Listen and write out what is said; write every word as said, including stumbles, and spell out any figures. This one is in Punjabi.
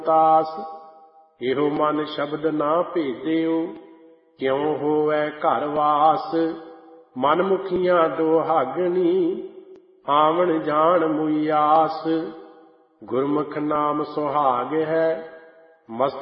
ਤਾਸ। ਇਹੋ ਮਨ ਸ਼ਬਦ ਨਾ ਭੇਦਿਓ, ਕਿਉ ਹੋਵੈ ਘਰ ਵਾਸ। ਮਨ ਮੁਖੀਆਂ ਦੁਹਾਗਣੀ, ਆਵਣ ਜਾਣ ਮੁਈ ਆਸ। ਗੁਰਮੁਖ ਨਾਮ ਸੁਹਾਗ ਹੈ, ਮਸਤਕ